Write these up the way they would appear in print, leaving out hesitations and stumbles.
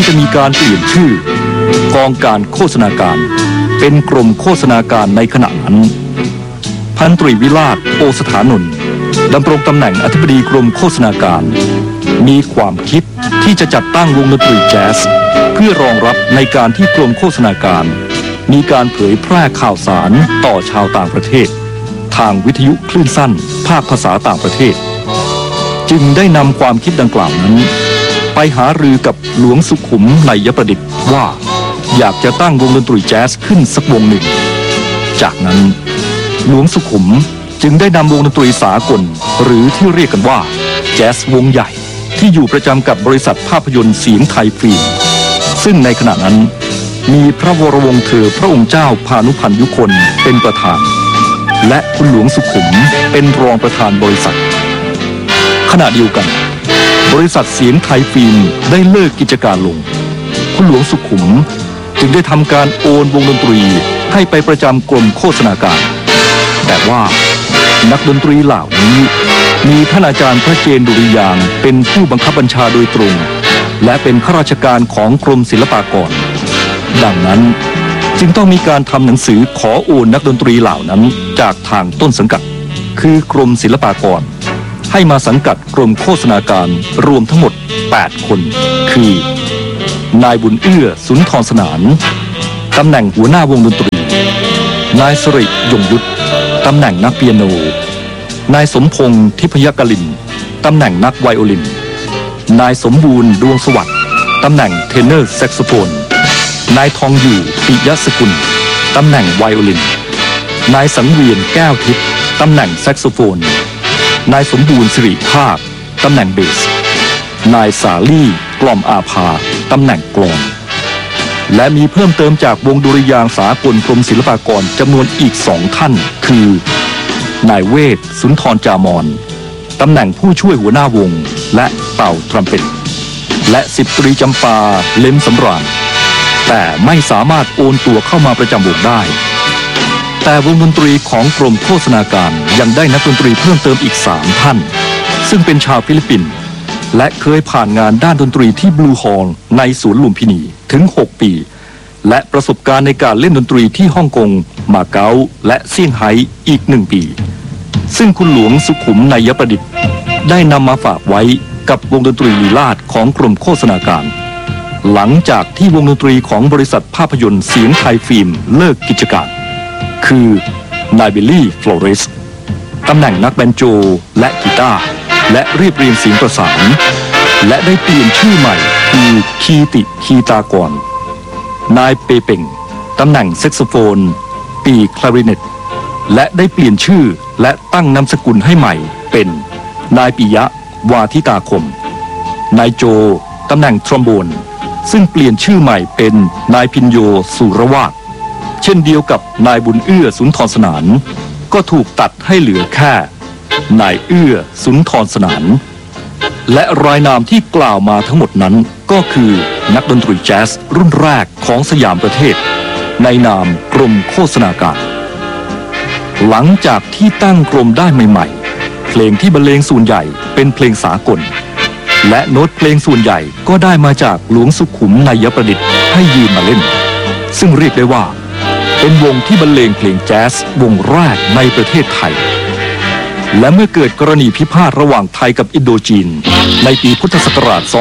ที่จะมีการเปลี่ยนชื่อกองการโฆษณาการเป็นกรมโฆษณาการในขณะนั้นพันตรีวิราชโอสถานนท์ดำรงตำแหน่งอธิบดีกรมโฆษณาการมีความคิดที่จะจัดตั้งวงดนตรีแจ๊สเพื่อรองรับในการที่กรมโฆษณาการมีการเผยแพร่ข่าวสารต่อชาวต่างประเทศทางวิทยุคลื่นสั้นภาคภาษาต่างประเทศจึงได้นำความคิดดังกล่าวนั้นไปหารือกับหลวงสุขุมไนยประดิษฐ์ว่าอยากจะตั้งวงดนตรีแจ๊สขึ้นสักวงหนึ่งจากนั้นหลวงสุขุมจึงได้นำวงดนตรีสากลหรือที่เรียกกันว่าแจ๊สวงใหญ่ที่อยู่ประจำกับบริษัทภาพยนตร์เสียงไทยฟิล์มซึ่งในขณะนั้นมีพระวรวงศ์เธอพระองค์เจ้าพานุพันธ์ยุคนเป็นประธานและคุณหลวงสุขุมเป็นรองประธานบริษัทขณะเดียวกันบริษัทเสียงไทยฟิล์มได้เลิกกิจการลงคุณหลวงสุขุมจึงได้ทำการโอนวงดนตรีให้ไปประจำกรมโฆษณาการแต่ว่านักดนตรีเหล่านี้มีท่านอาจารย์พระเจนดุริยางค์เป็นผู้บังคับบัญชาโดยตรงและเป็นข้าราชการของกรมศิลปากรดังนั้นจึงต้องมีการทำหนังสือขอโอนนักดนตรีเหล่านั้นจากทางต้นสังกัดคือกรมศิลปากรให้มาสังกัดกรมโฆษณาการรวมทั้งหมด8คนคือนายบุญเอื้อสุนทรสนานตำแหน่งหัวหน้าวงดนตรีนายสริยงยุทธตำแหน่งนักเปียโนนายสมพงษ์ทิพยกลินตำแหน่งนักไวโอลินนายสมบูรณ์ดวงสวัสดิ์ตำแหน่งเทนเนอร์แซกโซโฟนนายทองอยู่ปิยสกุลตำแหน่งไวโอลินนายสังเวียนแก้วทิพย์ตำแหน่งแซกโซโฟนนายสมบูรณ์สิริภาคตำแหน่งเบสนายสาลี่กล่อมอาภาตำแหน่งกลองและมีเพิ่มเติมจากวงดุริยางค์สากลกรมศิลปากรจำนวนอีก2ท่านคือนายเวทสุนทรจามอนตำแหน่งผู้ช่วยหัวหน้าวงและเป่าทรัมเป็ตและ10ตรีจำปาเล็มสำราญแต่ไม่สามารถโอนตัวเข้ามาประจำวงได้แต่วงดนตรีของกรมโฆษณาการยังได้นักดนตรีเพิ่มเติมอีก3ท่านซึ่งเป็นชาวฟิลิปปินส์และเคยผ่านงานด้านดนตรีที่บลูฮอลล์ในสวนลุมพินีถึง6ปีและประสบการณ์ในการเล่นดนตรีที่ฮ่องกงมาเก๊าและเซี่ยงไฮ้อีก1ปีซึ่งคุณหลวงสุขุมไนยประดิษฐ์ได้นำมาฝากไว้กับวงดนตรีลีลาศของกรมโฆษณาการหลังจากที่วงดนตรีของบริษัทภาพยนตร์เสียงไทยฟิล์มเลิกกิจการคือนายบิลลี่ฟลอเรสตำแหน่งนักแบนโจและกีตาร์และเรียบเรียงเสียงประสานและได้เปลี่ยนชื่อใหม่คือคีติคีตากรนายเปเป่งตำแหน่งแซกโซโฟนปีคลาริเนตและได้เปลี่ยนชื่อและตั้งนามสกุลให้ใหม่เป็นนายปิยะวาทิตาคมนายโจตำแหน่งทรอมโบนซึ่งเปลี่ยนชื่อใหม่เป็นนายพินโยสุรวาทเช่นเดียวกับนายบุญเอื้อสุนทรสนานก็ถูกตัดให้เหลือแค่นายเอื้อสุนทรสนานและรายนามที่กล่าวมาทั้งหมดนั้นก็คือนักดนตรีแจ๊สรุ่นแรกของสยามประเทศในนามกรมโฆษณาการหลังจากที่ตั้งกรมได้ใหม่ๆเพลงที่บรรเลงส่วนใหญ่เป็นเพลงสากลและโน้ตเพลงส่วนใหญ่ก็ได้มาจากหลวงสุขุมไนยประดิษฐ์ให้ยืมมาเล่นซึ่งเรียกได้ว่าเป็นวงที่บรรเลงเพลงแจ๊สวงแรกในประเทศไทยและเมื่อเกิดกรณีพิพาทระหว่างไทยกับอินโดจีนในปีพุทธศักราช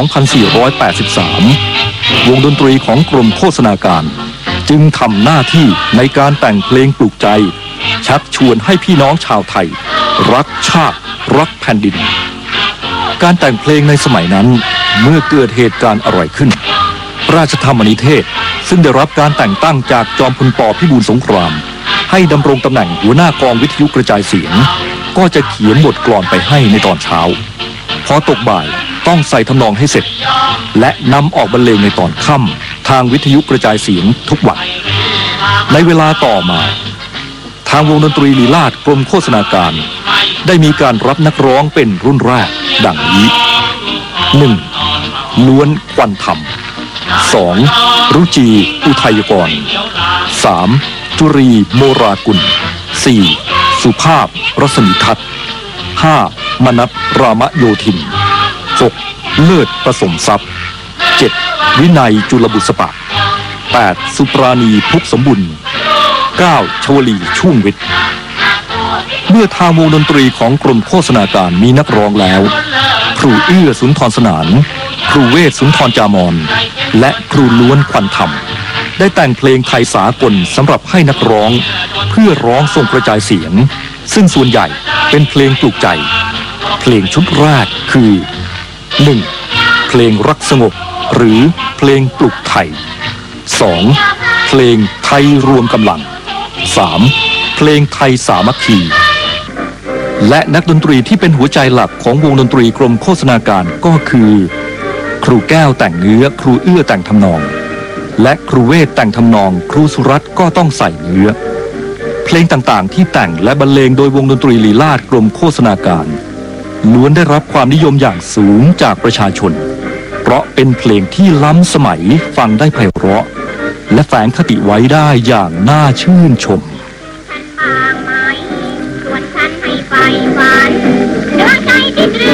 2483 วงดนตรีของกรมโฆษณาการจึงทำหน้าที่ในการแต่งเพลงปลุกใจชักชวนให้พี่น้องชาวไทยรักชาติรักแผ่นดินการแต่งเพลงในสมัยนั้นเมื่อเกิดเหตุการณ์อะไรขึ้นราชธรรมนิเทศซึ่งได้รับการแต่งตั้งจากจอมพลป.พิบูลสงครามให้ดำรงตำแหน่งหัวหน้ากองวิทยุกระจายเสียงก็จะเขียนบทกลอนไปให้ในตอนเช้าพอตกบ่ายต้องใส่ทำนองให้เสร็จและนำออกบรรเลงในตอนค่ำทางวิทยุกระจายเสียงทุกวันในเวลาต่อมาทางวงดนตรีลีลาศกรมโฆษณาการได้มีการรับนักร้องเป็นรุ่นแรกดังนี้ 1. ล้วนควันธรรม 2. รุจีอุทัยกร 3. จุรีโมรากุล 4. สุภาพรัศมีทัศน์ 5. มนัสรามโยธิน 6. เลิศประสมทรัพย์ 7. วินัยจุลบุษปะ 8. สุปราณีพุกสมบุญ 9. ชวลีช่วงวิทย์เมื่อทางวงดนตรีของกรมโฆษณาการมีนักร้องแล้วครูเอื้อสุนทรสนานครูเวศสุนทรจามอนและครูล้วนควันธรรมได้แต่งเพลงไทยสากลสำหรับให้นักร้องเพื่อร้องส่งกระจายเสียงซึ่งส่วนใหญ่เป็นเพลงปลุกใจเพลงชุดแรกคือ 1. เพลงรักสงบหรือเพลงปลุกไทย 2. เพลงไทยรวมกำลัง 3. เพลงไทยสามัคคีและนักดนตรีที่เป็นหัวใจหลักของวงดนตรีกรมโฆษณาการก็คือครูแก้วแต่งเนื้อครูเอื้อแต่งทำนองและครูเวทแต่งทำนองครูสุรัตน์ก็ต้องใส่เนื้อเพลงต่างๆที่แต่งและบรรเลงโดยวงดนตรีลีลาศกรมโฆษณาการล้วนได้รับความนิยมอย่างสูงจากประชาชนเพราะเป็นเพลงที่ล้ำสมัยฟังได้ไพเราะและแฝงคติไว้ได้อย่างน่าชื่นชมฉันปางไม้ส่วนฉันให้ไฟฝัน